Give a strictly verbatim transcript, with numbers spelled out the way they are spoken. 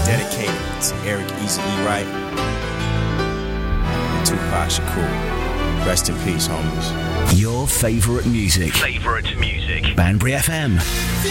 Dedicated to Eric Easy E. Wright and Tupac Shakur. Rest in peace, homies. Your favorite music. Favorite music. Banbury F M.